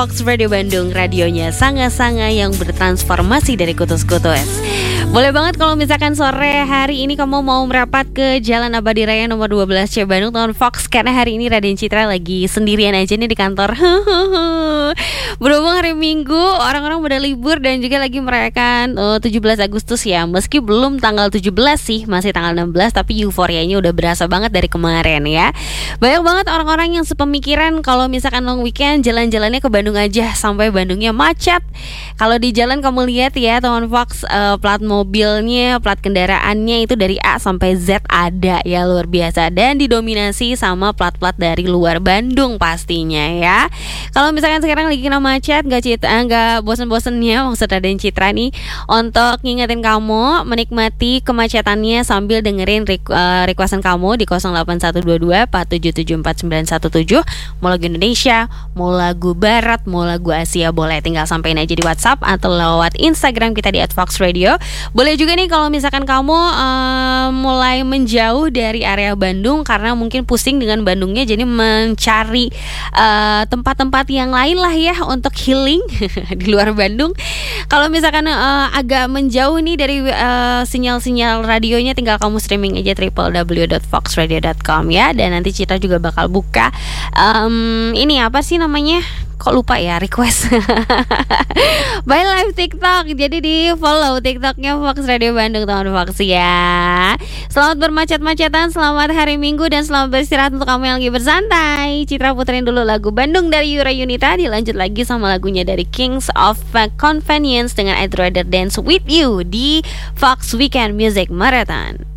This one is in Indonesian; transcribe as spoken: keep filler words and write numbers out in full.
Fox Radio Bandung, radionya sanga-sanga yang bertransformasi dari kutus-kutus. Boleh banget kalau misalkan sore hari ini kamu mau merapat ke Jalan Abadi Raya nomor dua belas C Bandung tahun Fox, karena hari ini Raden Citra lagi sendirian aja nih di kantor. Berhubung hari Minggu, orang-orang udah libur dan juga lagi merayakan uh, tujuh belas Agustus ya. Meski belum tanggal tujuh belas sih, masih tanggal enam belas, tapi euforianya udah berasa banget dari kemarin ya. Banyak banget orang-orang yang sepemikiran kalau misalkan long weekend jalan-jalannya ke Bandung aja, sampai Bandungnya macet. Kalau di jalan kamu lihat ya teman Fox, uh, plat mobilnya, plat kendaraannya itu dari A sampai Z ada ya, luar biasa. Dan didominasi sama plat-plat dari luar Bandung pastinya ya. Kalau misalkan sekarang lagi kena macet, gak cita, gak bosen-bosennya maksud Raden Citra nih untuk ngingetin kamu menikmati kemacetannya sambil dengerin requ- uh, requestan kamu di nol delapan satu dua dua empat tujuh tujuh empat sembilan satu tujuh. Mau lagu Indonesia, mau lagu Barat, mau lagu Asia, boleh tinggal sampein aja di WhatsApp atau lewat Instagram kita di at fox radio. Boleh juga nih kalau misalkan kamu uh, mulai menjauh dari area Bandung karena mungkin pusing dengan Bandungnya, jadi mencari uh, tempat-tempat yang lain lah ya untuk healing di luar Bandung. Kalau misalkan uh, agak menjauh nih dari uh, sinyal-sinyal radionya, tinggal kamu streaming aja w w w dot fox radio dot com ya. Dan nanti Citra juga bakal buka um, ini apa sih namanya? Kok lupa ya, request by live TikTok. Jadi di follow TikToknya Fox Radio Bandung teman Fox ya. Selamat bermacet-macetan, selamat hari Minggu, dan selamat beristirahat untuk kamu yang lagi bersantai. Citra puterin dulu lagu Bandung dari Yura Yunita, dilanjut lagi sama lagunya dari Kings of Convenience dengan I'd Rather Dance With You di Fox Weekend Music Marathon.